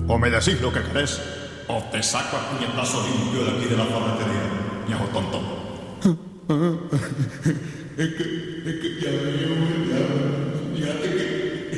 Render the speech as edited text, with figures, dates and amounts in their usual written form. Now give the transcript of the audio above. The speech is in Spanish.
O me decís lo que querés, o te saco a puñetazo limpio de aquí de la ferretería, viejo tonto. Es que ya veo, fíjate que